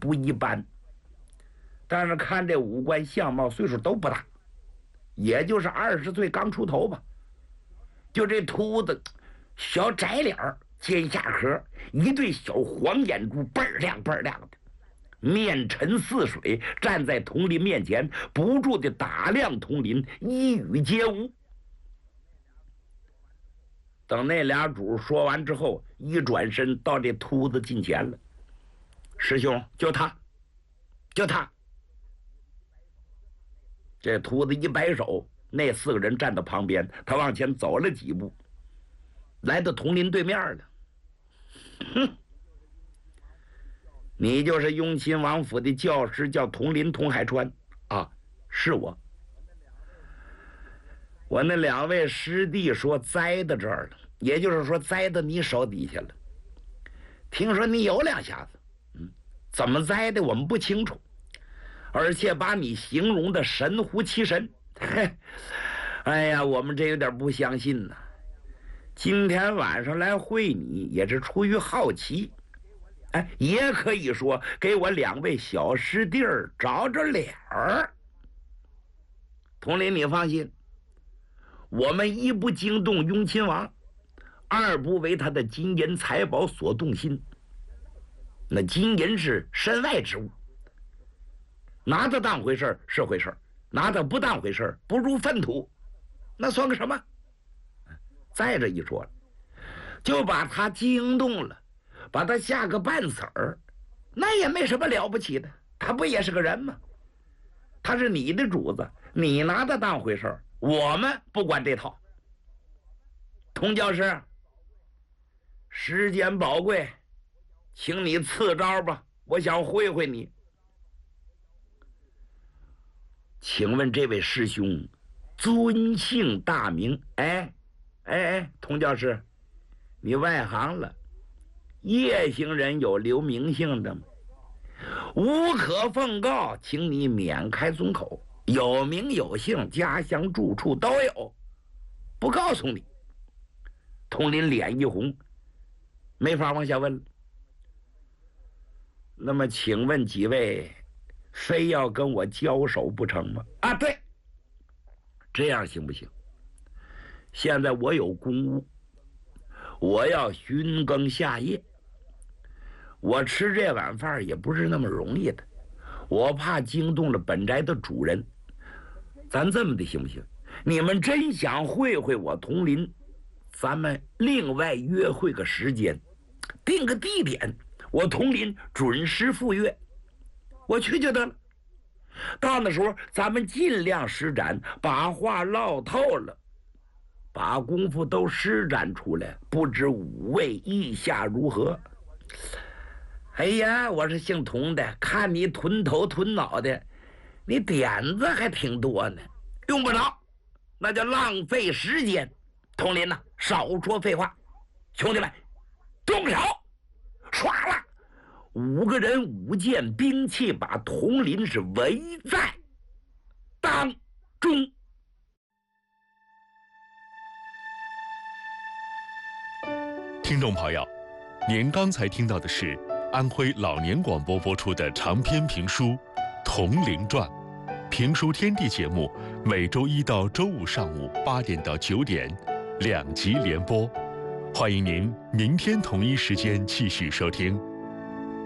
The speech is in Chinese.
不一般，但是看这五官相貌岁数都不大，也就是20岁刚出头吧。就这秃子，小窄脸儿，尖下颏，一对小黄眼珠，倍儿亮倍儿亮的，面沉似水，站在佟林面前，不住地打量佟林，一语皆无。等那俩主说完之后，一转身到这秃子近前了。师兄，就他，就他。这秃子一摆手，那4个人站到旁边，他往前走了几步，来到佟林对面了。哼，你就是雍亲王府的教师，叫佟林佟海川啊？是我。我那2位师弟说栽到这儿了，也就是说栽到你手底下了。听说你有2下子，怎么栽的我们不清楚，而且把你形容的神乎其神。哎呀，我们这有点不相信呢。今天晚上来会你也是出于好奇，也可以说给我2位小师弟儿找找脸儿。佟林，你放心，我们一不惊动雍亲王，二不为他的金银财宝所动心。那金银是身外之物，拿它当回事是回事，拿它不当回事不入粪土，那算个什么？再这一说了，就把他惊动了，把他吓个半死儿，那也没什么了不起的，他不也是个人吗？他是你的主子，你拿他当回事，我们不管这套。佟教师，时间宝贵，请你赐招吧，我想会会你。请问这位师兄尊姓大名？佟教师，你外行了，夜行人有留名姓的吗？无可奉告，请你免开尊口，有名有姓，家乡住处都有，不告诉你。佟林脸一红，没法往下问了。那么请问几位非要跟我交手不成吗？对，这样行不行？现在我有公务，我要巡更下夜，我吃这碗饭也不是那么容易的，我怕惊动了本宅的主人。咱这么的行不行？你们真想会会我佟林，咱们另外约会个时间，定个地点，我佟林准时赴约，我去就得了。到那时候咱们尽量施展，把话唠透了，把功夫都施展出来，不知5位意下如何？哎呀，我是姓佟的，看你吞头吞脑的，你点子还挺多呢，用不着，那叫浪费时间。佟林呐，少说废话，兄弟们，动手！唰啦，5个人舞剑兵器把佟林是围在当中。 听众朋友，您刚才听到的是安徽老年广播播出的长篇评书《佟林传》，评书天地节目每周1到周5上午8点到9点2集连播，欢迎您明天同一时间继续收听。